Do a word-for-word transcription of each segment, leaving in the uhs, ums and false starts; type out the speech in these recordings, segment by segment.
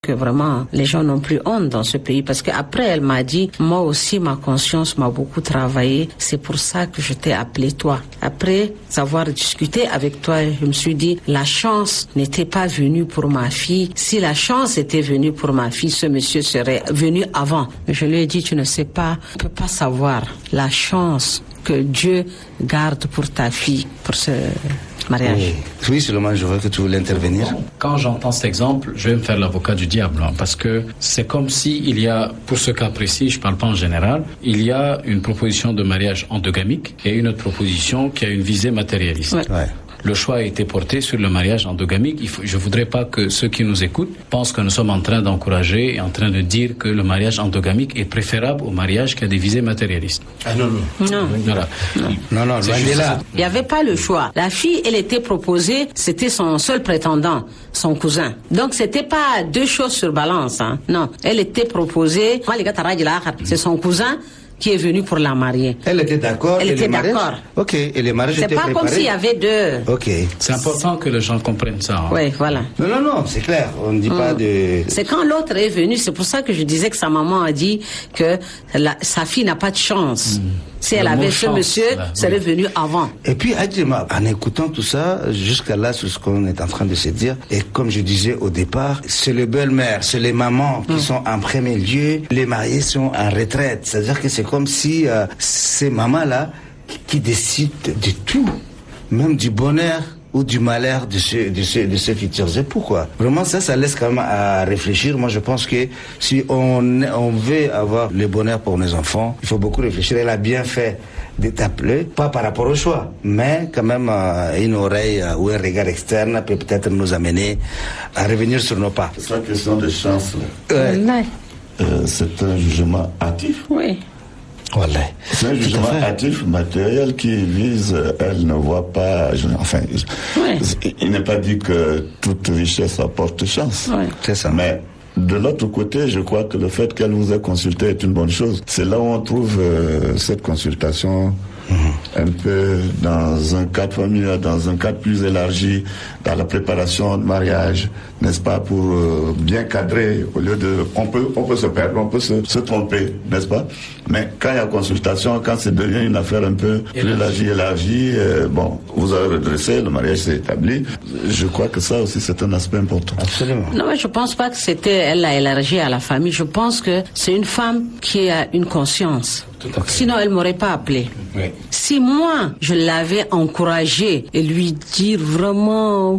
que vraiment les gens n'ont plus honte dans ce pays, parce qu'après elle m'a dit, moi aussi ma conscience m'a beaucoup travaillé, c'est pour ça que je t'ai appelé toi. Après avoir discuté avec toi, je me suis dit, la chance n'était pas venue pour ma fille. Si la chance était venue pour ma fille, ce monsieur serait venu avant. Je lui ai dit, tu ne sais pas, on ne peut pas savoir la chance que Dieu garde pour ta fille, pour ce mariage. Oui, oui Suleiman, je vois que tu voulais intervenir. Quand j'entends cet exemple, je vais me faire l'avocat du diable, hein, parce que c'est comme si il y a, pour ce cas précis, je ne parle pas en général, il y a une proposition de mariage endogamique et une autre proposition qui a une visée matérialiste. Ouais. Ouais. Le choix a été porté sur le mariage endogamique. Il faut, je ne voudrais pas que ceux qui nous écoutent pensent que nous sommes en train d'encourager et en train de dire que le mariage endogamique est préférable au mariage qui a des visées matérialistes. Ah non, non. Non. Voilà. Non, non, loin de là. Il n'y avait pas le choix. La fille, elle était proposée, c'était son seul prétendant, son cousin. Donc, c'était pas deux choses sur balance. Hein. Non, elle était proposée, c'est son cousin qui est venu pour la marier. Elle était d'accord. Elle et était le mariage... d'accord. Ok, et les mariages C'est étaient pas préparés. comme s'il y avait deux. Ok. C'est important que les gens comprennent ça. Hein. Oui, voilà. Non, non, non, c'est clair. On ne dit mmh. pas de... C'est quand l'autre est venu, c'est pour ça que je disais que sa maman a dit que la, sa fille n'a pas de chance. Mmh. Si elle Le avait mot ce chance, monsieur, là, serait oui. venu avant. Et puis, Adjema, en écoutant tout ça, jusqu'à là, sur ce qu'on est en train de se dire, et comme je disais au départ, c'est les belles-mères, c'est les mamans qui mmh. sont en premier lieu, les mariés sont en retraite. C'est-à-dire que c'est comme si euh, ces mamans-là qui décident de tout, même du bonheur ou du malheur de ces de ces de ces futurs époux, quoi. Vraiment, ça, ça laisse quand même à réfléchir. Moi, je pense que si on on veut avoir le bonheur pour nos enfants, il faut beaucoup réfléchir. Elle a bien fait de t'appeler, pas par rapport au choix, mais quand même euh, une oreille euh, ou un regard externe peut peut-être nous amener à revenir sur nos pas. C'est une question de chance. Ouais. Ouais. Euh, c'est un jugement hâtif. Oui. Voilà. C'est un jugement hâtif, matériel qui vise, elle ne voit pas, enfin, oui. il n'est pas dit que toute richesse apporte chance. Oui. C'est ça. Mais de l'autre côté, je crois que le fait qu'elle vous ait consulté est une bonne chose. C'est là où on trouve euh, cette consultation un peu dans un cadre familial, dans un cadre plus élargi, dans la préparation de mariage, n'est-ce pas, pour euh, bien cadrer, au lieu de... On peut, on peut se perdre, on peut se, se tromper, n'est-ce pas? Mais quand il y a consultation, quand ça devient une affaire un peu plus élargie, élargie, euh, bon, vous avez redressé, le mariage s'est établi, je crois que ça aussi c'est un aspect important. Absolument. Non, mais je pense pas que c'était, elle l'a élargi à la famille. Je pense que c'est une femme qui a une conscience. Sinon, elle m'aurait pas appelé. Oui. Si moi, je l'avais encouragée et lui dire vraiment,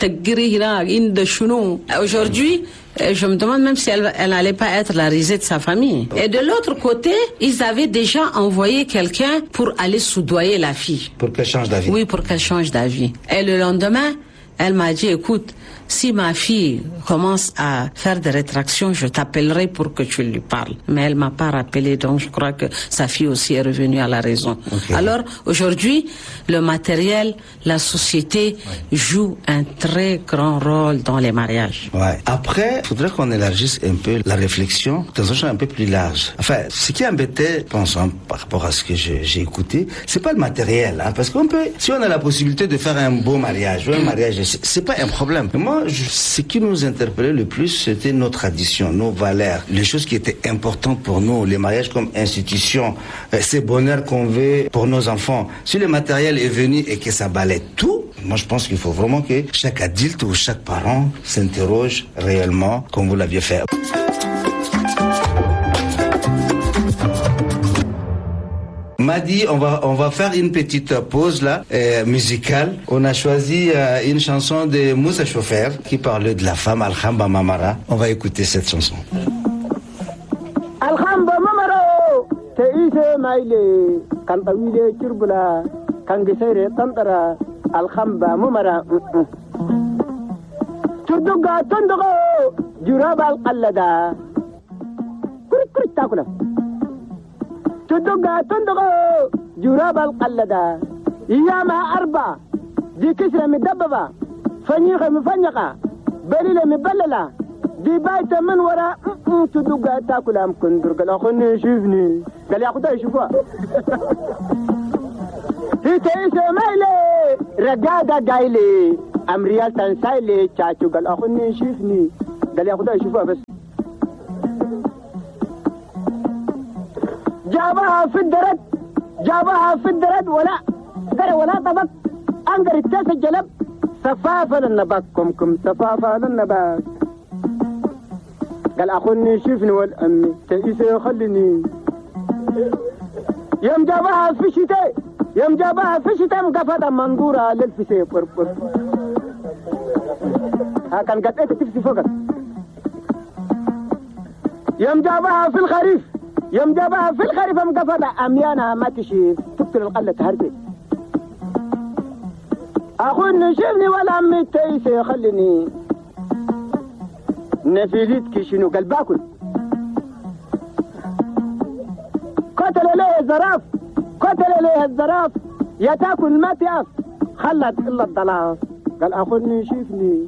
aujourd'hui, je me demande même si elle, elle n'allait pas être la risée de sa famille. Et de l'autre côté, ils avaient déjà envoyé quelqu'un pour aller soudoyer la fille. Pour qu'elle change d'avis. Oui, pour qu'elle change d'avis. Et le lendemain, elle m'a dit, écoute, si ma fille commence à faire des rétractions, je t'appellerai pour que tu lui parles. Mais elle m'a pas rappelé, donc je crois que sa fille aussi est revenue à la raison. Okay. Alors, aujourd'hui, le matériel, la société ouais. joue un très grand rôle dans les mariages. Ouais. Après, il faudrait qu'on élargisse un peu la réflexion dans un champ un peu plus large. Enfin, ce qui embêtait, pensant par rapport à ce que je, j'ai écouté, c'est pas le matériel, hein, parce qu'on peut, si on a la possibilité de faire un beau mariage, ou un mariage, c'est, c'est pas un problème. Mais moi, je, ce qui nous interpellait le plus, c'était nos traditions, nos valeurs, les choses qui étaient importantes pour nous, les mariages comme institution, euh, ces bonheurs qu'on veut pour nos enfants. Si le matériel est venu et que ça balaie tout, moi je pense qu'il faut vraiment que chaque adulte ou chaque parent s'interroge réellement comme vous l'aviez fait. Madi, on va on va faire une petite pause là euh, musicale. On a choisi euh, une chanson de Moussa Chauffeur qui parlait de la femme Alhamba Mamara. On va écouter cette chanson. Alhamba Mamara, teise maile, kan tawile turbula, kan gesere tantara, Alhamba Mamara. Turduga tundugo, jurabal qallada. Kurit kurit takula. تدقى تندقى جراب القلدة إياما أربع دي كسرة مدببة فنيخة مفنقة بليلة مبللة دي بايتة من وراء تدقى تاكل أم كندر قال أخوني يشوفني قال يا أخوتها يشوفوها هي تيسة مايلة رقادة قايلة أم ريال تنسايلة تشاتو قال أخوني يشوفني قال ياخذها يشوفوها بس. جابها في الدرد جابها في الدرد ولا درى ولا طبق انقر التاس الجلب سفافة للنبات كمكم سفافة للنبات. قال أخوني شوفني والأمي تئيسي خليني. يوم جابها في شتاء يوم جابها في شتاء مقفت منظورة للفسي فرفر. ها كان قد ايه تفسي فقط. يوم جابها في الخريف يوم جابها في الخريف مقفت أميانة ما تشيف تقتل القلة تهرتي. أخوني شوفني والأمي تئيسي خليني. نفيليتك شنو قال باكل قتل ليه الزراف قتل ليه الزراف يا تاكل ما تقف خلت الا الضلاف. قال اخذني شوفني.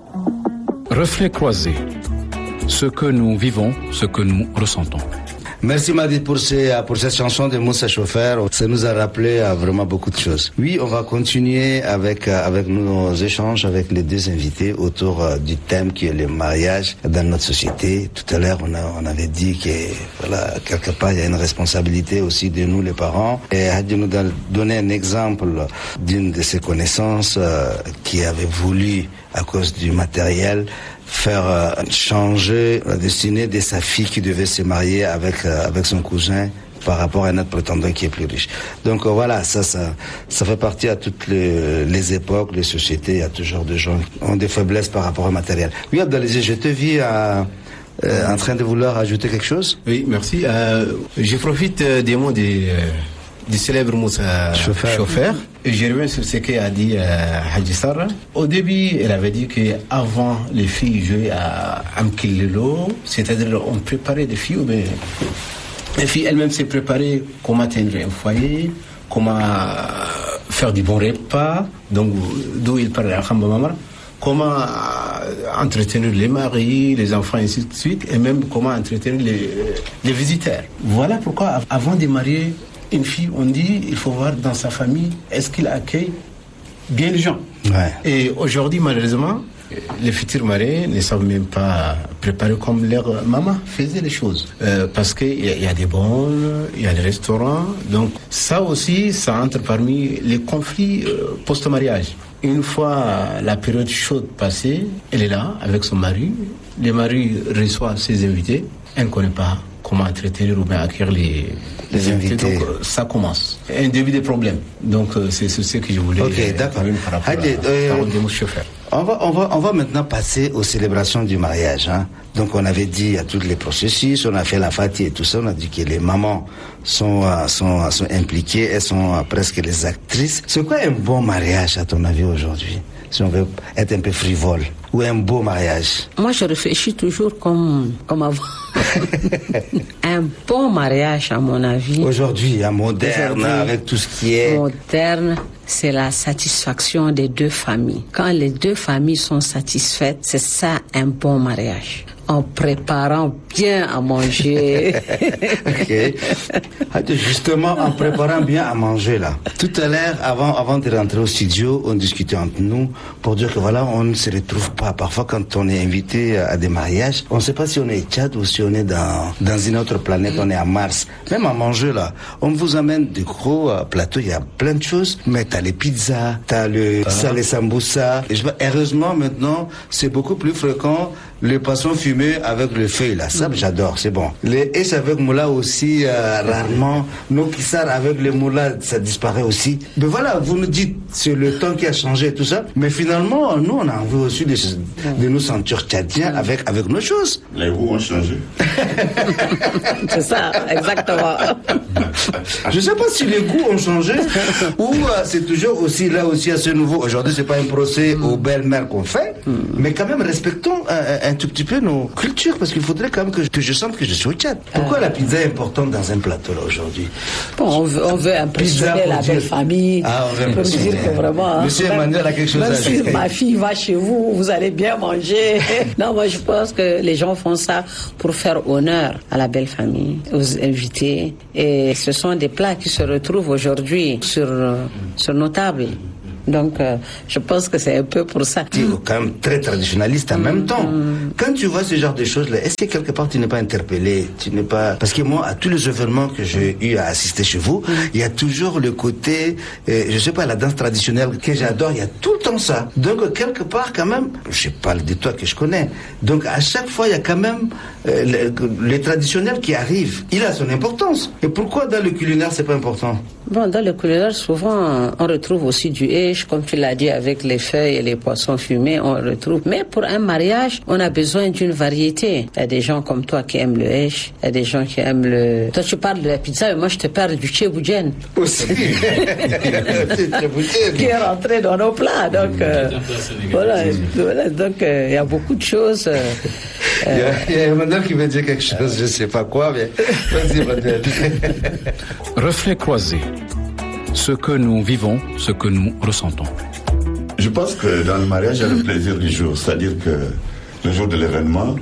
Reflets croisés, ce que nous vivons, ce que nous ressentons. Merci Madi pour, ces, pour cette chanson de Moussa Chauffeur. Ça nous a rappelé à vraiment beaucoup de choses. Oui, on va continuer avec, avec nos échanges avec les deux invités autour du thème qui est le mariage dans notre société. Tout à l'heure, on, a, on avait dit que voilà, quelque part, il y a une responsabilité aussi de nous les parents. Et Hadi nous a donné un exemple d'une de ses connaissances euh, qui avait voulu, à cause du matériel, faire euh, changer la destinée de sa fille qui devait se marier avec euh, avec son cousin par rapport à notre prétendant qui est plus riche. Donc euh, voilà, ça, ça ça fait partie à toutes les, les époques, les sociétés. Il y a toujours des gens qui ont des faiblesses par rapport au matériel. Oui, Abdelaziz, je te vis à, euh, en train de vouloir ajouter quelque chose. Oui, merci. Euh, je profite des mots des euh, du célèbre Moussa Chauffeur. Et je reviens sur ce qu'a dit euh, Hadji Sarra. Au début, elle avait dit qu'avant, les filles jouaient à Amkilelo, c'est-à-dire on préparait des filles, ou bien les filles elles-mêmes se préparaient comment atteindre un foyer, comment faire du bon repas, donc d'où il parle à Khamba Mamara, comment entretenir les maris, les enfants, et ainsi de suite, et même comment entretenir les, les visiteurs. Voilà pourquoi, avant de marier une fille, on dit, il faut voir dans sa famille, est-ce qu'il accueille bien les gens. Ouais. Et aujourd'hui, malheureusement, les futurs mariés ne savent même pas préparer comme leur maman faisait les choses. Euh, parce qu'il y, y a des bols, il y a des restaurants. Donc ça aussi, ça entre parmi les conflits euh, post-mariage. Une fois la période chaude passée, elle est là avec son mari. Le mari reçoit ses invités. Elle ne connaît pas comment entretenir ou bien accueillir les, les invités. Donc ça commence. Un début de problème. Donc c'est ce que je voulais dire. Ok, d'accord. Par rapport Hadi, à, euh, on va, on va, on va maintenant passer aux célébrations du mariage. Hein. Donc on avait dit à tous les processus, on a fait la fati et tout ça, on a dit que les mamans sont, sont, sont impliquées, elles sont presque les actrices. C'est quoi un bon mariage à ton avis aujourd'hui? Si on veut être un peu frivole, ou un beau mariage? Moi, je réfléchis toujours comme, comme avant. Un bon mariage, à mon avis. Aujourd'hui, un moderne, aujourd'hui, avec tout ce qui est... Moderne, c'est la satisfaction des deux familles. Quand les deux familles sont satisfaites, c'est ça un bon mariage. En préparant bien à manger. Ok. Justement, en préparant bien à manger, là. Tout à l'heure, avant, avant de rentrer au studio, on discutait entre nous pour dire que voilà, on ne se retrouve pas. Parfois, quand on est invité à des mariages, on ne sait pas si on est Tchad ou si on est dans, dans une autre planète, on est à Mars. Même à manger, là, on vous amène des gros euh, plateaux, il y a plein de choses, mais t'as les pizzas, t'as le ah. salé sambusa. Et je vois, heureusement, maintenant, c'est beaucoup plus fréquent le poisson fumé avec le feuille là, ça mmh. j'adore, c'est bon. Les hèches avec moula aussi, euh, rarement. Nos kissars avec les moula, ça disparaît aussi. Mais voilà, vous nous dites, c'est le temps qui a changé et tout ça. Mais finalement, nous, on a envie aussi de, de nous sentir tchadiens avec, avec nos choses. Les goûts ont changé. C'est ça, exactement. Je sais pas si les goûts ont changé ou euh, c'est toujours aussi là aussi à ce nouveau. Aujourd'hui, c'est pas un procès mmh. aux belles-mères qu'on fait, mmh. mais quand même respectons euh, un tout petit peu nos cultures, parce qu'il faudrait quand même que je, que je sente que je suis au Tchad. Pourquoi euh... la pizza est importante dans un plateau là aujourd'hui? Bon, on veut, on veut impressionner la belle famille. Ah, on veut pour dire que vraiment. Monsieur même, Emmanuel a quelque chose même à dire. Si ma fille va chez vous, vous allez bien manger. Non, moi je pense que les gens font ça pour faire honneur à la belle famille, aux invités. Et ce sont des plats qui se retrouvent aujourd'hui sur, sur nos tables. Donc, euh, je pense que c'est un peu pour ça. Tu es quand même très traditionnaliste en mmh. même temps. Mmh. Quand tu vois ce genre de choses-là, est-ce que quelque part tu n'es pas interpellé? Tu n'es pas... Parce que moi, à tous les événements que j'ai eu à assister chez vous, mmh. il y a toujours le côté, euh, je sais pas, la danse traditionnelle que j'adore, il y a tout le temps ça. Donc, quelque part, quand même, je parle de toi que je connais. Donc, à chaque fois, il y a quand même euh, le, le traditionnel qui arrive. Il a son importance. Et pourquoi dans le culinaire, c'est pas important? Bon, dans le culinaire, souvent, on retrouve aussi du hèche, comme tu l'as dit, avec les feuilles et les poissons fumés, on retrouve. Mais pour un mariage, on a besoin d'une variété. Il y a des gens comme toi qui aiment le hèche, il y a des gens qui aiment le... Toi, tu parles de la pizza, et moi, je te parle du tchéboujen. Aussi. Qui est rentré dans nos plats. Donc, euh, voilà, voilà. Donc, euh, il y a beaucoup de choses. Euh, il y a, il y a Emmanuel qui veut dire quelque chose, je ne sais pas quoi, mais vas-y, Emmanuel. Reflet croisé. Ce que nous vivons, ce que nous ressentons. Je pense que dans le mariage, il y a le plaisir du jour. C'est-à-dire que le jour de l'événement,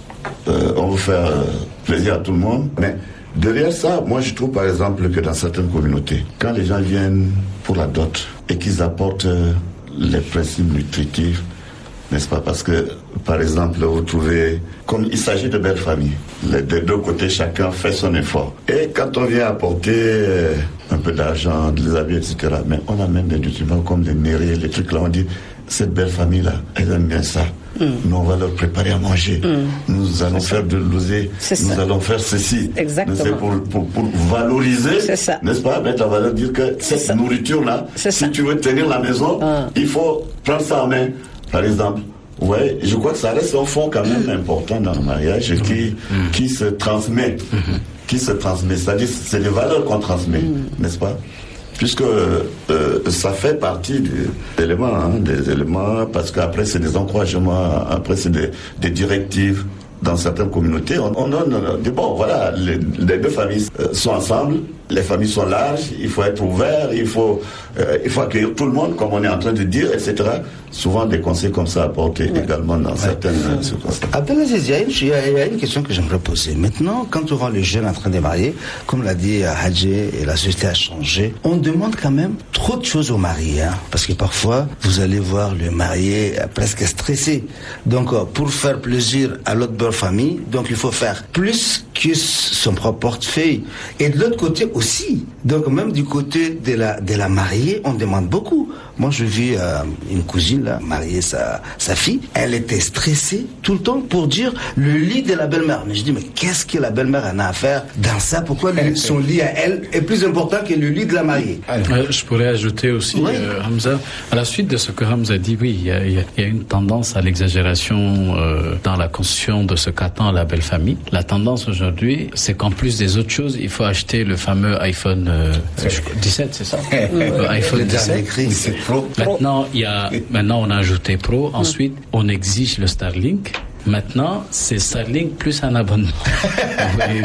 euh, on veut faire euh, plaisir à tout le monde. Mais derrière ça, moi je trouve par exemple que dans certaines communautés, quand les gens viennent pour la dot et qu'ils apportent euh, les principes nutritifs, n'est-ce pas? Parce que, par exemple, vous trouvez, comme il s'agit de belles familles, les, des deux côtés, chacun fait son effort. Et quand on vient apporter euh, un peu d'argent, des habits, et cetera, mais on amène des nutriments comme les nérés, les trucs là, on dit, cette belle famille-là, elle aime bien ça. Mm. Nous, on va leur préparer à manger. Mm. Nous allons faire de l'osé. Nous ça. allons faire ceci. Exactement. C'est pour, pour, pour valoriser, n'est-ce pas? Mettre la valeur, dire que cette nourriture-là, si ça. tu veux tenir la maison, ah. il faut prendre ça en main. Par exemple, ouais, je crois que ça reste un fond quand même important dans le mariage et qui, mmh. qui se transmet, mmh. qui se transmet. C'est-à-dire, c'est des valeurs qu'on transmet, mmh. n'est-ce pas? Puisque euh, ça fait partie des éléments, hein, des éléments, parce qu'après c'est des encouragements, après c'est des, des directives. Dans certaines communautés, on, on, on, on dit bon, voilà, les, les deux familles sont ensemble, les familles sont larges, il faut être ouvert, il faut, euh, il faut accueillir tout le monde, comme on est en train de dire, et cetera. Souvent des conseils comme ça apportés ouais. également dans ouais. certaines ouais. circonstances. Abdelaziz, il y, il y a une question que j'aimerais poser. Maintenant, quand on voit les jeunes en train de marier, comme l'a dit Hadji, et la société a changé, on demande quand même trop de choses aux mariés, hein, parce que parfois, vous allez voir le marié presque stressé. Donc, pour faire plaisir à l'autre belle famille, donc il faut faire plus que son propre portefeuille. Et de l'autre côté aussi. Donc, même du côté de la, de la mariée, on demande beaucoup. Moi, je vis euh, une cousine, là, marier sa, sa fille. Elle était stressée tout le temps pour dire le lit de la belle-mère. Mais je dis, mais qu'est-ce que la belle-mère en a à faire dans ça? Pourquoi le, son lit à elle est plus important que le lit de la mariée? euh, Je pourrais ajouter aussi, oui. euh, Hamza, à la suite de ce que Hamza dit, oui, il y a, y a une tendance à l'exagération euh, dans la construction de ce qu'attend la belle famille. La tendance aujourd'hui, c'est qu'en plus des autres choses, il faut acheter le fameux iPhone euh, dix-sept, c'est ça? euh, iPhone dix-sept. C'est Pro. Maintenant, il y a, maintenant, on a ajouté Pro. Ensuite, on exige le Starlink. Maintenant, c'est Starlink plus un abonnement. voyez,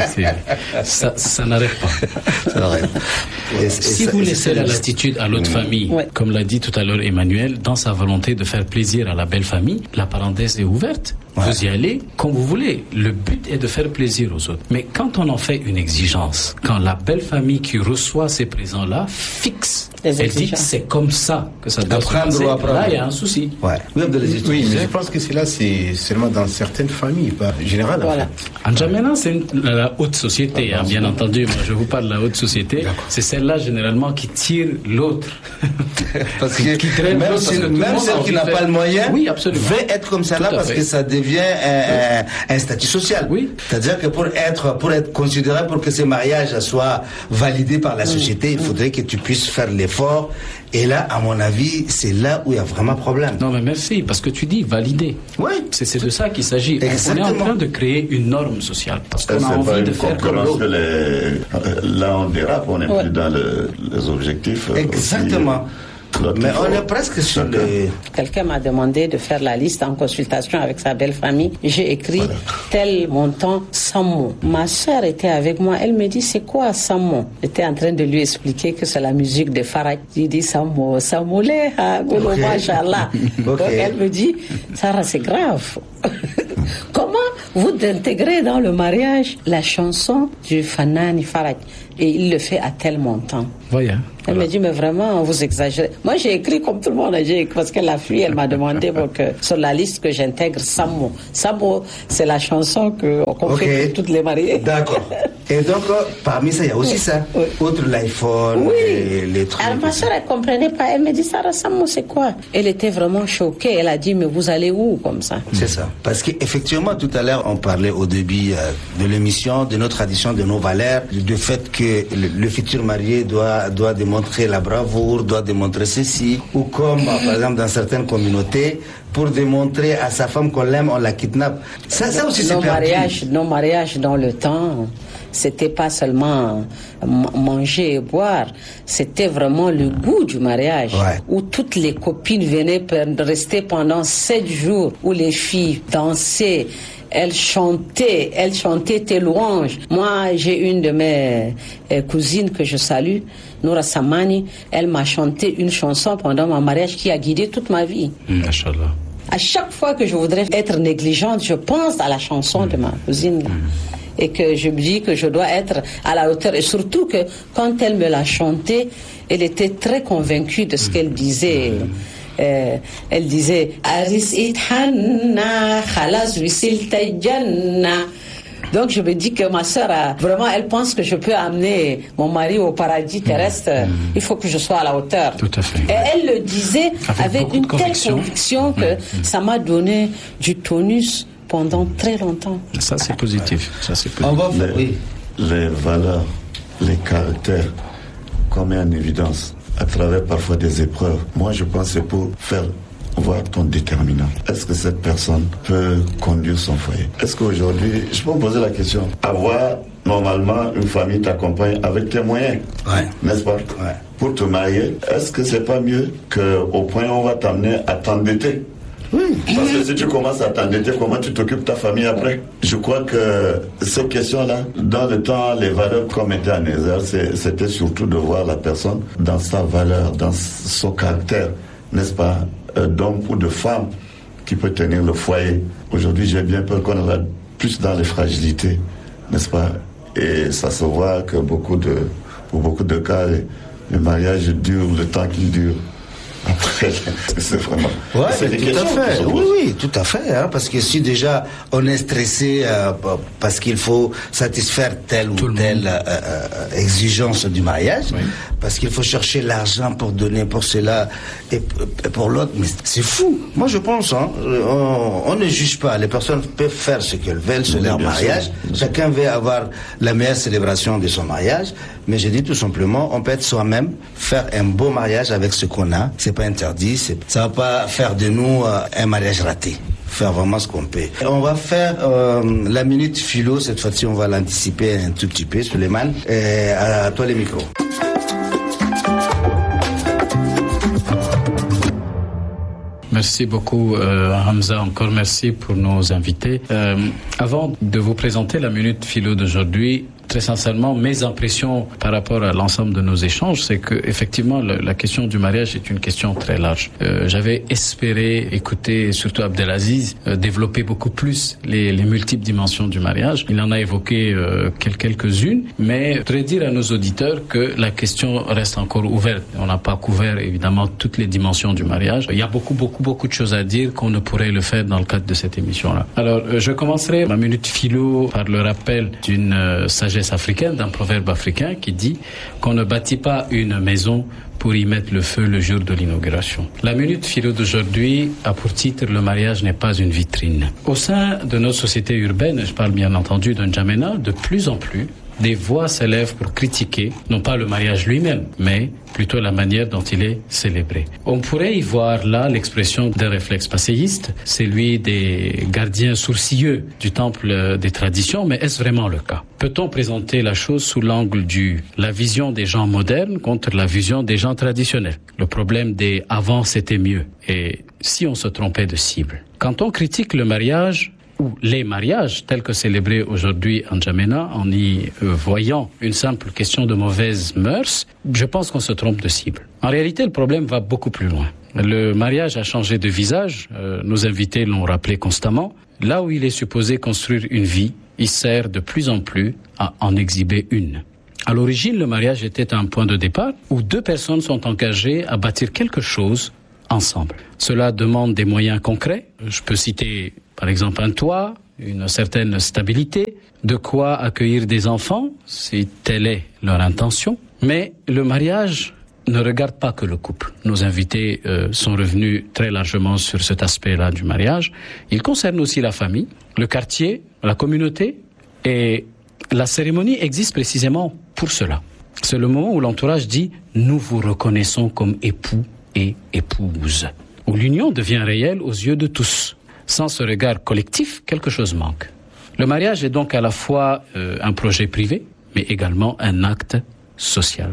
ça, ça n'arrête pas. Ça n'arrête. Et, et si ça, vous laissez la latitude à l'autre mmh. famille, ouais. comme l'a dit tout à l'heure Emmanuel, dans sa volonté de faire plaisir à la belle famille, la parenthèse est ouverte. Ouais. Vous y allez comme vous voulez. Le but est de faire plaisir aux autres. Mais quand on en fait une exigence, quand la belle famille qui reçoit ces présents-là fixe, les elle dit que c'est comme ça que ça doit se passer, là il y a un souci. Ouais. Oui, oui, mais je pense que c'est là, c'est seulement dans certaines familles, pas général. Voilà. En fait. N'Djamena, c'est une, la haute société, hein, bien entendu. Moi, je vous parle de la haute société. D'accord. C'est celle-là généralement qui tire l'autre, parce que qui traîne même, si, même celle qui n'a pas le moyen, oui, absolument, veut être comme ça là parce fait. que ça devient un, un, un statut social. Oui. C'est-à-dire que pour être pour être considéré, pour que ce mariage soit validé par la société, il faudrait que tu puisses faire l'effort. Et là, à mon avis, c'est là où il y a vraiment problème. Non, mais merci, parce que tu dis valider. Oui. C'est, c'est de ça qu'il s'agit. Exactement. On est en train de créer une norme sociale. Parce qu'on a envie de faire comme l'autre. Les... Là, on dérape, on n'est ouais. plus dans le, les objectifs. Exactement. Aussi. Mais on est presque sur les... Quelqu'un m'a demandé de faire la liste en consultation avec sa belle famille. J'ai écrit voilà. tel montant, cent mots. Ma soeur était avec moi. Elle me dit, c'est quoi cent mots? J'étais en train de lui expliquer que c'est la musique de Farah. J'ai dit cent mots, cent mots, golo, machallah. Donc elle me dit, Sarah, c'est grave. Comment vous d'intégrer dans le mariage la chanson du Fanani Faraj. Et il le fait à tel montant. Voyez. Elle Voilà. me dit, mais vraiment, vous exagérez. Moi, j'ai écrit comme tout le monde. J'ai écrit parce que la fille, elle m'a demandé pour que, sur la liste que j'intègre Samo. Samo, c'est la chanson que, qu'on Ok. fait pour toutes les mariées. D'accord. Et donc, euh, parmi ça, il y a aussi Oui. ça. Oui. Outre l'iPhone, Oui. les, les trucs. Alors, ma soeur, elle comprenait pas. Elle me dit, Sarah Samo, c'est quoi? Elle était vraiment choquée. Elle a dit, mais vous allez où, comme ça? C'est ça. Parce qu'effectivement, tout à l'heure, on parlait au début euh, de l'émission, de nos traditions, de nos valeurs, du fait que le, le futur marié doit, doit démontrer la bravoure, doit démontrer ceci, ou comme, euh, par exemple, dans certaines communautés, pour démontrer à sa femme qu'on l'aime, on la kidnappe. Ça, ça aussi, c'est nos perdu. mariages, nos mariages dans le temps, c'était pas seulement m- manger et boire, c'était vraiment le goût du mariage, Ouais. où toutes les copines venaient pe- rester pendant sept jours, où les filles dansaient. Elles chantaient, elles chantaient tes louanges. Moi, j'ai une de mes euh, cousines que je salue, Noura Samani. Elle m'a chanté une chanson pendant mon mariage qui a guidé toute ma vie. Machallah. À chaque fois que je voudrais être négligente, je pense à la chanson de ma cousine. Là. Et que je me dis que je dois être à la hauteur. Et surtout que quand elle me l'a chanté, elle était très convaincue de ce qu'elle disait. Euh, elle disait Aris ithanna khalas wisilta janna. Donc je me dis que ma sœur a, vraiment elle pense que je peux amener mon mari au paradis terrestre. Il faut que je sois à la hauteur. Tout à fait. Et elle le disait Avec avec, beaucoup une de telle conviction. conviction que ça m'a donné du tonus pendant très longtemps. Ça, c'est positif. Ça, c'est On positif. va les, oui. les valeurs, les caractères qu'on met en évidence à travers parfois des épreuves. Moi, je pense que c'est pour faire voir ton déterminant. Est-ce que cette personne peut conduire son foyer? Est-ce qu'aujourd'hui, je peux me poser la question, avoir normalement une famille t'accompagne avec tes moyens, Ouais. n'est-ce pas? Ouais. Pour te marier, est-ce que c'est pas mieux qu'au point où on va t'amener à t'endetter? Oui. Parce que si tu commences à t'endetter, comment tu t'occupes de ta famille après? Je crois que ces questions-là, dans le temps, les valeurs qu'on mettait en exergue, c'est- c'était surtout de voir la personne dans sa valeur, dans son caractère, n'est-ce pas, euh, d'homme ou de femme qui peut tenir le foyer. Aujourd'hui, j'ai bien peur qu'on va plus dans les fragilités, n'est-ce pas? Et ça se voit que beaucoup de, pour beaucoup de cas, les, les mariages durent le temps qu'ils durent. Après, c'est vraiment. Ouais, c'est des tout à questions qui fait. se Oui, posent. oui, tout à fait. Hein, parce que si déjà on est stressé euh, parce qu'il faut satisfaire telle Tout ou le telle monde. euh, euh, exigence du mariage, Oui. parce qu'il faut chercher l'argent pour donner pour cela et, et pour l'autre, mais c'est fou. Moi, je pense, hein, on, on ne juge pas. Les personnes peuvent faire ce qu'elles veulent sur Oui, leur bien sûr. mariage. Chacun veut avoir la meilleure célébration de son mariage. Mais je dis tout simplement, on peut être soi-même, faire un beau mariage avec ce qu'on a. C'est pas interdit. C'est, ça va pas faire de nous euh, un mariage raté. Faire vraiment ce qu'on peut. Et on va faire euh, la minute philo. Cette fois-ci, on va l'anticiper un tout petit peu, Suleiman. Et à toi les micros. Merci beaucoup, euh, Hamza. Encore merci pour nos invités. Euh, avant de vous présenter la minute philo d'aujourd'hui, très sincèrement, mes impressions par rapport à l'ensemble de nos échanges, c'est que effectivement le, la question du mariage est une question très large. Euh, j'avais espéré écouter surtout Abdelaziz euh, développer beaucoup plus les, les multiples dimensions du mariage. Il en a évoqué euh, quelques-unes, mais je voudrais dire à nos auditeurs que la question reste encore ouverte. On n'a pas couvert évidemment toutes les dimensions du mariage. Il y a beaucoup, beaucoup, beaucoup de choses à dire qu'on ne pourrait le faire dans le cadre de cette émission-là. Alors, euh, je commencerai ma minute philo par le rappel d'une euh, sagesse africaine, d'un proverbe africain qui dit qu'on ne bâtit pas une maison pour y mettre le feu le jour de l'inauguration. La minute philo d'aujourd'hui a pour titre « Le mariage n'est pas une vitrine ». Au sein de notre société urbaine, je parle bien entendu d'un N'Djamena, de plus en plus, des voix s'élèvent pour critiquer, non pas le mariage lui-même, mais plutôt la manière dont il est célébré. On pourrait y voir là l'expression d'un réflexe passéiste, celui des gardiens sourcilleux du temple des traditions, mais est-ce vraiment le cas? Peut-on présenter la chose sous l'angle du la vision des gens modernes contre la vision des gens traditionnels? Le problème des « avant c'était mieux » et si on se trompait de cible. Quand on critique le mariage, ou les mariages tels que célébrés aujourd'hui en N'Djamena, en y euh, voyant une simple question de mauvaise mœurs, je pense qu'on se trompe de cible. En réalité, le problème va beaucoup plus loin. Le mariage a changé de visage, euh, nos invités l'ont rappelé constamment. là où il est supposé construire une vie, il sert de plus en plus à en exhiber une. À l'origine, le mariage était un point de départ où deux personnes sont engagées à bâtir quelque chose ensemble. Cela demande des moyens concrets. Je peux citer par exemple un toit, une certaine stabilité, de quoi accueillir des enfants, si telle est leur intention. Mais le mariage ne regarde pas que le couple. Nos invités euh, sont revenus très largement sur cet aspect-là du mariage. Il concerne aussi la famille, le quartier, la communauté, et la cérémonie existe précisément pour cela. C'est le moment où l'entourage dit « nous vous reconnaissons comme époux et épouse », où l'union devient réelle aux yeux de tous. Sans ce regard collectif, quelque chose manque. Le mariage est donc à la fois euh, un projet privé, mais également un acte social.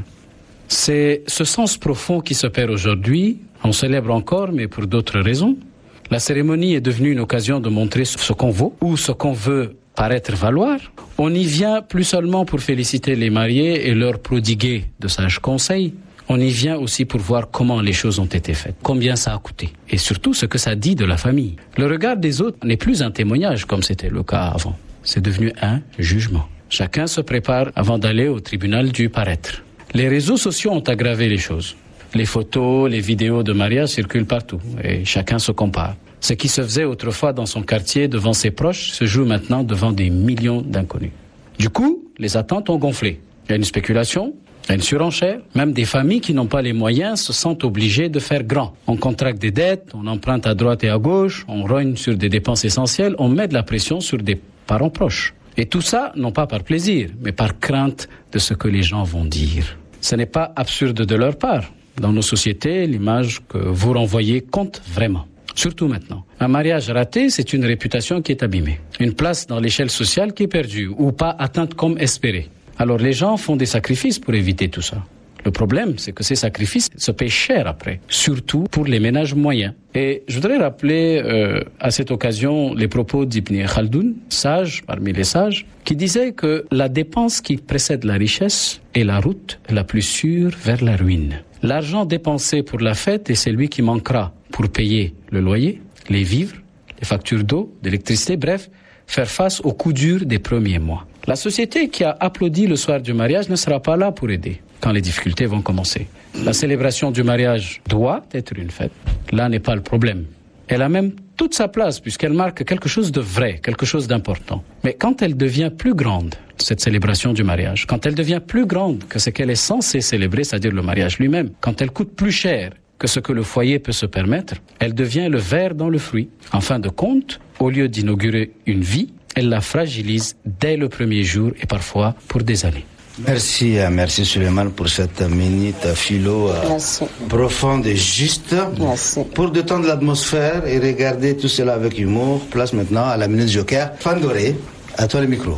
C'est ce sens profond qui se perd aujourd'hui. On célèbre encore, mais pour d'autres raisons. La cérémonie est devenue une occasion de montrer ce qu'on vaut ou ce qu'on veut paraître valoir. On y vient plus seulement pour féliciter les mariés et leur prodiguer de sages conseils. On y vient aussi pour voir comment les choses ont été faites, combien ça a coûté, et surtout ce que ça dit de la famille. Le regard des autres n'est plus un témoignage comme c'était le cas avant. C'est devenu un jugement. Chacun se prépare avant d'aller au tribunal du paraître. Les réseaux sociaux ont aggravé les choses. Les photos, les vidéos de mariage circulent partout, et chacun se compare. Ce qui se faisait autrefois dans son quartier devant ses proches se joue maintenant devant des millions d'inconnus. Du coup, les attentes ont gonflé. Il y a une spéculation, il y a une surenchère. Même des familles qui n'ont pas les moyens se sentent obligées de faire grand. On contracte des dettes, on emprunte à droite et à gauche, on rogne sur des dépenses essentielles, on met de la pression sur des parents proches. Et tout ça, non pas par plaisir, mais par crainte de ce que les gens vont dire. Ce n'est pas absurde de leur part. Dans nos sociétés, l'image que vous renvoyez compte vraiment. Surtout maintenant. Un mariage raté, c'est une réputation qui est abîmée. Une place dans l'échelle sociale qui est perdue ou pas atteinte comme espéré. Alors les gens font des sacrifices pour éviter tout ça. Le problème, c'est que ces sacrifices se payent cher après, surtout pour les ménages moyens. Et je voudrais rappeler euh, à cette occasion les propos d'Ibn Khaldoun, sage parmi les sages, qui disait que la dépense qui précède la richesse est la route la plus sûre vers la ruine. L'argent dépensé pour la fête est celui qui manquera pour payer le loyer, les vivres, les factures d'eau, d'électricité, bref, faire face aux coups durs des premiers mois. La société qui a applaudi le soir du mariage ne sera pas là pour aider quand les difficultés vont commencer. La célébration du mariage doit être une fête. Là n'est pas le problème. Elle a même toute sa place puisqu'elle marque quelque chose de vrai, quelque chose d'important. Mais quand elle devient plus grande, cette célébration du mariage, quand elle devient plus grande que ce qu'elle est censée célébrer, c'est-à-dire le mariage lui-même, quand elle coûte plus cher que ce que le foyer peut se permettre, elle devient le ver dans le fruit. En fin de compte, au lieu d'inaugurer une vie, elle la fragilise dès le premier jour et parfois pour des années. Merci, merci Suleiman pour cette minute philo merci. Profonde et juste. Merci. Pour détendre l'atmosphère et regarder tout cela avec humour, place maintenant à la minute Joker. Fandoré, à toi le micro.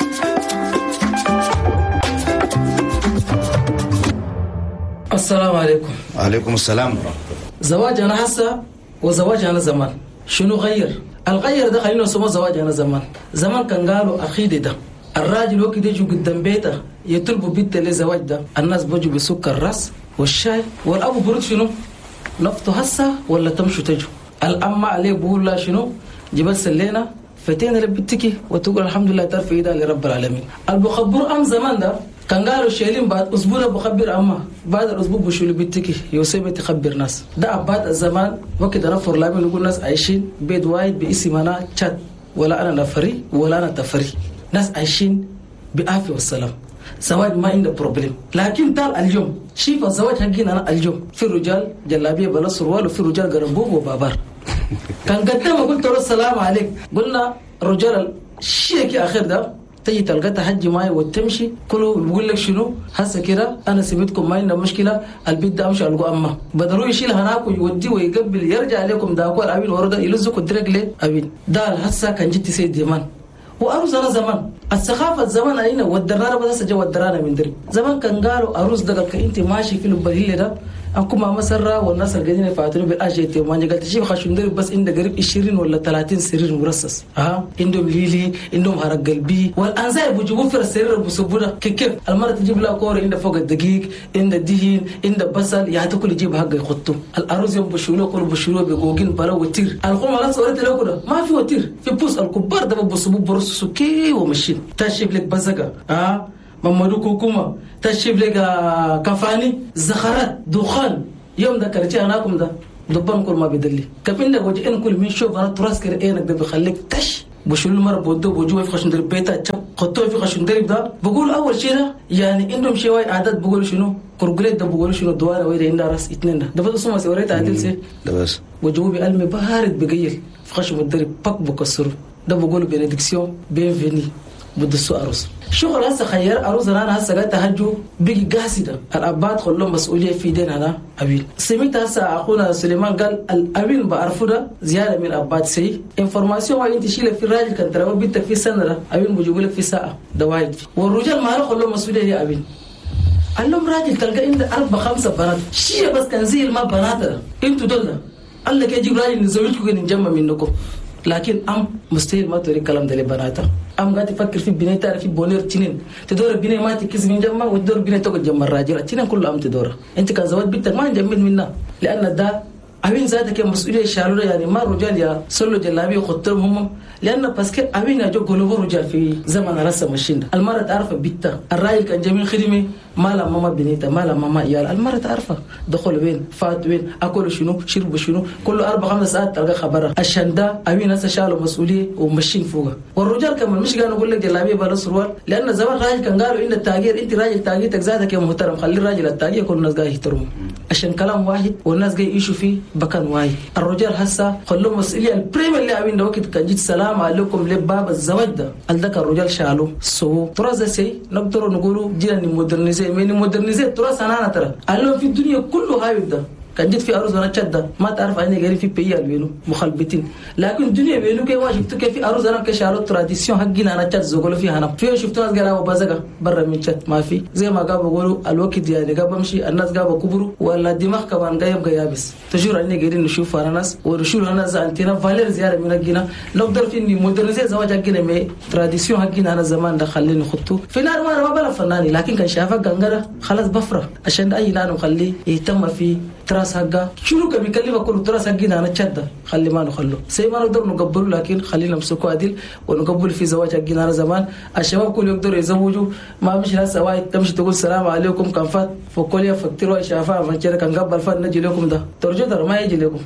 Assalamu alaikum. Alaikum salam. زواجنا هسه وزواجنا زمان شنو غير؟ الغير ده خلينا نسموه زواجنا زمان. زمان كان قالوا أخيدي ده الراجل وقت يجوا قدام بيته يطلبوا بنت لزواج ده الناس بيجوا بسكر الراس والشاي والأبو برد شنو؟ نفطوا هسه ولا تمشوا تجوا؟ الأم عليه بقول لا شنو؟ جبل سلينا فتينا لبتكي وتقول الحمد لله ترفع إيدها لرب العالمين. البخبر أم زمان ده كان قالوا شايلين بعد أسبوع بخبر أما بعد الأسبوع بشيلوا بتكي يوسف تخبر ناس ده بعد الزمان وقت رفر لامين يقول ناس عايشين بيت وايد باسمنا تشاد ولا أنا نفري ولا أنا تفري ناس عايشين بعافية والسلام زواج ما عنده بروبليم لكن تعال اليوم شوف الزواج حقنا أنا اليوم في رجال جلابية بلا سروال وفي رجال قرنبوب وبابار كان قدام قلت له السلام عليك قلنا رجال الشيك يا أخير ده تجي تلقى تحجي معي وتمشي كله بيقول لك شنو هسه كده انا سيبتكم ما عندنا مشكله البيت ده امشي القوا اما بدروا يشيل هناك ويودي ويقبل يرجع عليكم داكو الابين ورده يلزقوا الدرج ليه ابين ده هسه كان جيت سيد زمان وأروس أنا زمان السخافة زمان أين ودرانا بس جوا ودرانا من دري زمان كان قالوا أروس ده كأنت ماشي في البهيل ده أكو ما مسرة والناس القاعدين يفاتنوا بالأجيتي وما قالت شيء خشون درب بس إنده قريب عشرين ولا ثلاثين سرير مرصص ها عندهم ليلي عندهم هرق قلبي والأنزاي بيجيبوا في السرير بسبوده كيف المرة تجيب لها كور عنده فوق الدقيق عنده دهين عنده بصل يعني كل يجيب حق يخطو الأرز يوم بشولو كل بشولو بيجوجين بلا وتير القوم على صورة له كده ما في وتير في بوس الكبار ده ببصبوا برصصوا كي ومشين تشيب لك بزقة ها ممدو كوكوما تشيب لك كفاني زخرات دخان يوم ده كرتي أناكم ده دبان كل ما بدلي كابين ده وجه إن كل من شوف أنا تراس كر إنك ده بخليك تش بشول مرة بودو بوجو في خشن درب بيتا تشب خطوه في خشن درب ده بقول أول شيء ده يعني إنهم شيء عادات بقول شنو كرجلات ده بقول شنو دوار ويدا عند راس اثنين ده ده بس ما سويت عادل سي ده بس وجو بقلمي بارد بقيل في خشن الدرب بق بكسره ده بقول بندكسيون بينفيني بدسو أروس شغل هسه خير أروس أنا هسه قاعد تهجو بيجي قاسدة الأبات خلهم مسؤولية في دين أنا أبين سمعت هسه أخونا سليمان قال الأبين بعرفه ده زيادة من الأبات سي إنفورماسيون وين تشيله في الراجل كان ترى بيت في سنة أبين بيجيبوا لك في ساعة ده واحد والرجال ما له خلهم مسؤولية يا أبين اللهم راجل تلقى عنده أربعة خمسة بنات شيء بس كان زي ما بنات أنتوا دولنا الله كيجيب راجل نزوجكم نجمع منكم لكن أم مستحيل ما توري كلام ده لبناته أم قاعد تفكر في بناء تعرف في بونير تنين تدور بناء ما تكذب من جمع وتدور بناء تقعد جمع الراجل تنين كله أم تدور أنت كان زواج بنتك ما نجمل منها لأن ده أبين ذاتك مسؤولية شالورة يعني ما الرجال يا سلوا جلابي وخطرهم هم لأن بسكت أبين يجوا قلوب الرجال في زمن رسم الشين المرة تعرف بيتا الراجل كان جميل خدمة ما لا ماما بنيته ما لا ماما إيال المرة تعرفها دخل وين فات وين أكل شنو شرب شنو كل أربع خمس ساعات تلقى خبرها عشان ده أبين هسه شالوا مسؤولية ومشين فوقها والرجال كمان مش قالوا أقول لك جلابية بلا سروال لأن زمان الراجل كان قالوا إن التاجير أنت راجل تاجيرك ذاتك يا محترم خلي الراجل التاجير كل الناس قاعد يحترمه عشان كلام واحد والناس قاعد يعيشوا فيه بكان واحد الرجال هسه خلوا مسؤولية البريم اللي أبين ده وقت كان جيت سلام عليكم لباب الزواج ده الذكر الرجال شالوا سو ترى زي نقدر نقولوا جينا نمودرنيزي من مودرنيزي ترى سنانا ترى قالوا في الدنيا كله هاي ده كان جيت في أرز أنا شدة ما تعرف أني غير في بيال بينو مخالبتين لكن الدنيا بينو كي واجب تك في أرز أنا كشارو تراديسيون حقنا أنا شد زوجلو فيها أنا في شفت ناس قالوا بازجا برا من شد ما في زي ما قابوا يقولوا الوقت يعني قابوا مشي الناس قابوا كبروا ولا الدماغ كمان جايب جايبس تجور أني غيرين نشوف أنا ناس ونشوف أنا زانتنا فالير زيادة من الجنا نقدر في إني مودرنيزي زواج حقنا مي تراديسيون حقنا أنا زمان دخلني نخطو في نار ما ما بلا فناني لكن كان شافه جنجرة خلاص بفرة عشان أي نار نخليه يهتم في تراس حقه شنو كان بيكلمه كل تراس حقنا أنا شدة خلي ما نخلو سي ما نقدر نقبله لكن خلينا نمسكه عدل ونقبل في زواج حقنا أنا زمان الشباب كل يقدروا يزوجوا ما مش ناس وايد تمشي تقول السلام عليكم كان فات فكل يفكروا شافها من كده كان قبل فات نجي لكم ده ترجع ترى ما يجي لكم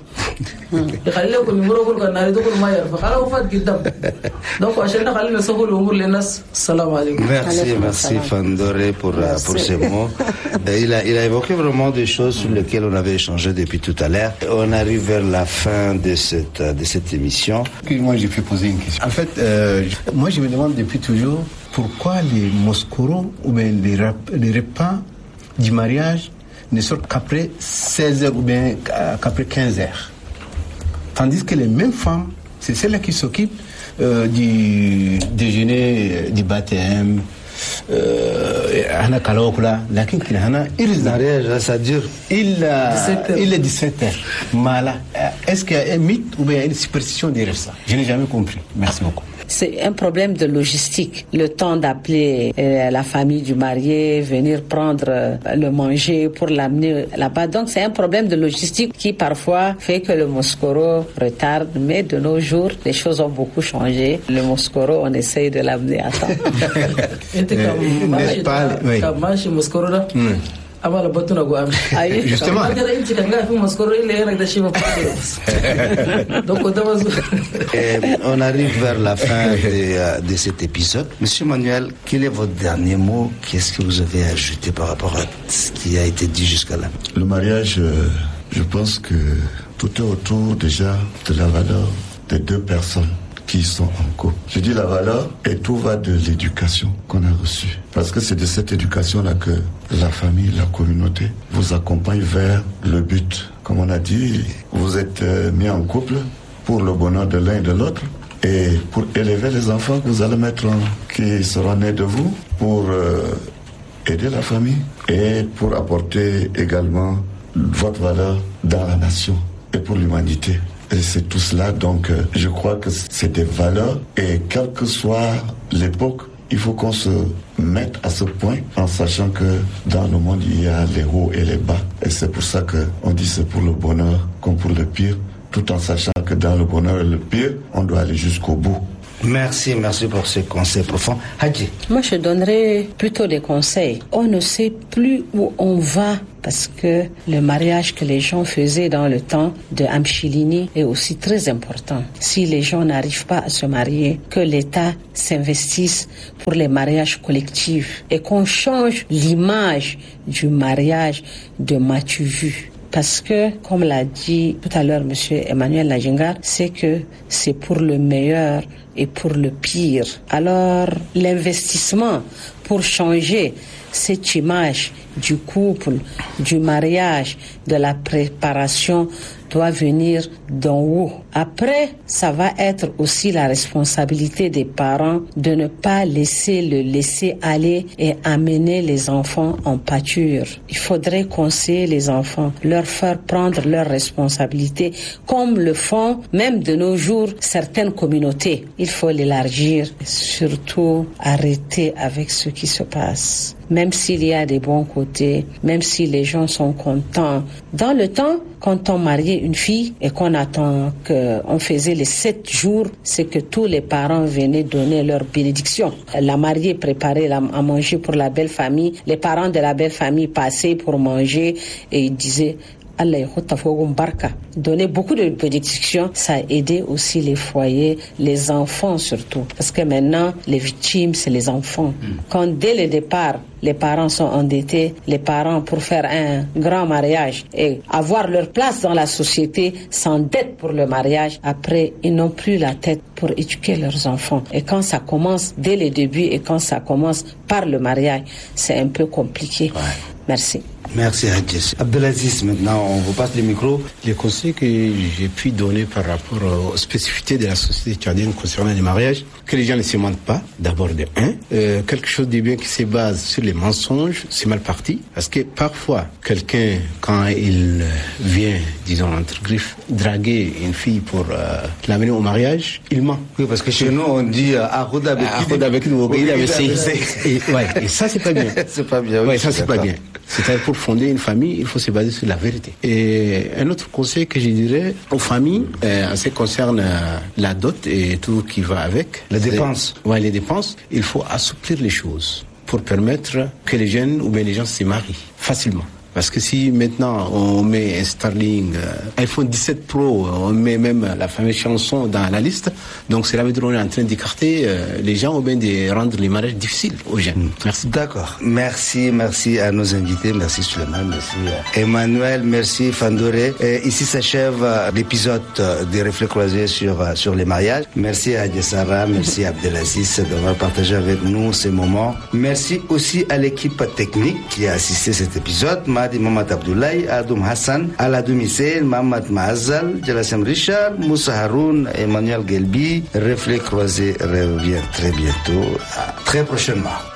يخلي لكم يمروا يقول كان ناري تقول ما يعرف خلاص فات قدام donc عشان نخلي نسهل الأمور للناس السلام عليكم. Merci, merci Fandoré pour pour ces mots. Il a il a évoqué vraiment des choses sur lesquelles on avait échangé depuis tout à l'heure. On arrive vers la fin de cette de cette émission. Moi, j'ai pu poser une question. En fait, euh, moi, je me demande depuis toujours pourquoi les moscoros ou bien les, rap, les repas du mariage ne sortent qu'après seize heures ou bien qu'après quinze heures. Tandis que les mêmes femmes, c'est celles-là qui s'occupent euh, du déjeuner, du baptême. احنا كلاوكلا لكن كنا هنا mariage ça dure إلا إلا dix-sept heures. Mala. Est-ce qu'il y a un mythe ou bien une superstition derrière ça? Je n'ai jamais compris. Merci beaucoup. C'est un problème de logistique. Le temps d'appeler euh, la famille du marié, venir prendre euh, le manger pour l'amener là-bas. Donc c'est un problème de logistique qui parfois fait que le Moskoro retarde. Mais de nos jours, les choses ont beaucoup changé. Le Moskoro, on essaye de l'amener à temps. Justement. Et on arrive vers la fin de, de cet épisode. Monsieur Manuel, quel est votre dernier mot? Qu'est-ce que vous avez ajouté par rapport à ce qui a été dit jusqu'à là? Le mariage, euh, je pense que tout est autour déjà de la valeur des deux personnes qui sont en couple. Je dis la valeur et tout va de l'éducation qu'on a reçue. Parce que c'est de cette éducation-là que la famille, la communauté vous accompagne vers le but. Comme on a dit, vous êtes mis en couple pour le bonheur de l'un et de l'autre et pour élever les enfants que vous allez mettre en, qui seront nés de vous, pour euh, aider la famille et pour apporter également votre valeur dans la nation et pour l'humanité. Et c'est tout cela, donc euh, je crois que c'est des valeurs et quelle que soit l'époque, il faut qu'on se mette à ce point en sachant que dans le monde il y a les hauts et les bas. Et c'est pour ça qu'on dit c'est pour le bonheur comme pour le pire, tout en sachant que dans le bonheur et le pire, on doit aller jusqu'au bout. Merci, merci pour ce conseil profond. Hadji. Moi, je donnerais plutôt des conseils. On ne sait plus où on va parce que le mariage que les gens faisaient dans le temps de Amchilini est aussi très important. Si les gens n'arrivent pas à se marier, que l'État s'investisse pour les mariages collectifs et qu'on change l'image du mariage de Matuvu. Parce que, comme l'a dit tout à l'heure M. Emmanuel Lajengar, c'est que c'est pour le meilleur et pour le pire. Alors, l'investissement pour changer cette image du couple, du mariage, de la préparation doit venir d'en haut. Après, ça va être aussi la responsabilité des parents de ne pas laisser le laisser aller et amener les enfants en pâture. Il faudrait conseiller les enfants, leur faire prendre leurs responsabilités, comme le font même de nos jours certaines communautés. Il faut l'élargir, surtout arrêter avec ce qui se passe. Même s'il y a des bons côtés, même si les gens sont contents. Dans le temps, quand on mariait une fille et qu'on attend qu'on faisait les sept jours, c'est que tous les parents venaient donner leur bénédiction. La mariée préparait à manger pour la belle famille. Les parents de la belle famille passaient pour manger et ils disaient Allah barka. Donner beaucoup de bénédictions, ça a aidé aussi les foyers, les enfants surtout. Parce que maintenant, les victimes, c'est les enfants. Mm. Quand dès le départ, les parents sont endettés, les parents pour faire un grand mariage et avoir leur place dans la société s'endettent pour le mariage. Après, ils n'ont plus la tête pour éduquer leurs enfants. Et quand ça commence dès le début et quand ça commence par le mariage, c'est un peu compliqué. Ouais. Merci. Merci Hadji. Abdelaziz, maintenant, on vous passe le micro. Les conseils que j'ai pu donner par rapport aux spécificités de la société tchadienne concernant les mariages, que les gens ne se mentent pas, d'abord de un. Euh, quelque chose de bien qui se base sur les mensonges, c'est mal parti. Parce que parfois, quelqu'un, quand il vient, disons, entre griffes, draguer une fille pour euh, l'amener au mariage, il ment. Oui, parce que chez nous, on dit Arouda avec et, ouais, et ça, c'est pas bien. C'est pas bien. Oui, ouais, ça, c'est pas bien. C'est-à-dire, pour fonder une famille, il faut se baser sur la vérité. Et un autre conseil que je dirais aux familles, euh, en ce qui concerne euh, la dot et tout qui va avec. Les dépenses. Ouais, les dépenses. Il faut assouplir les choses pour permettre que les jeunes ou bien les gens se marient facilement. Parce que si maintenant on met un Starlink, euh, iPhone dix-sept Pro, on met même la fameuse chanson dans la liste, donc cela veut dire qu'on est en train d'écarter euh, les gens ou bien de rendre les mariages difficiles aux jeunes. Merci. D'accord. Merci, merci à nos invités. Merci Suleiman, merci Emmanuel, merci Fandoré. Et ici s'achève euh, l'épisode euh, des Reflets Croisés sur, euh, sur les mariages. Merci à Hadji Sarah, merci à Abdelaziz d'avoir partagé avec nous ces moments. Merci aussi à l'équipe technique qui a assisté à cet épisode. Mohamed Abdoulaye, Adoum Hassan, Aladoum Hissel, Mohamed Mahazal, Jalassem Richard, Moussa Haroun, Emmanuel Gelbi. Reflet Croisé revient très bientôt, très prochainement.